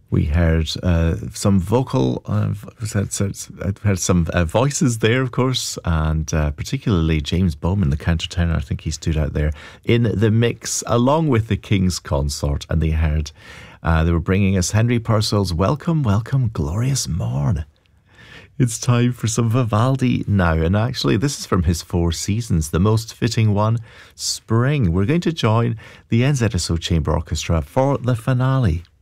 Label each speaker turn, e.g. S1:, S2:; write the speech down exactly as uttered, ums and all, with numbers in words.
S1: We heard uh, some vocal, uh, had, had some uh, voices there, of course, and uh, particularly James Bowman, the countertenor. I think he stood out there in the mix, along with the King's Consort. And they heard, uh, they were bringing us Henry Purcell's Welcome, Welcome, Glorious Morn. It's time for some Vivaldi now, and actually this is from his Four Seasons, the most fitting one, Spring. We're going to join the N Z S O Chamber Orchestra for the finale.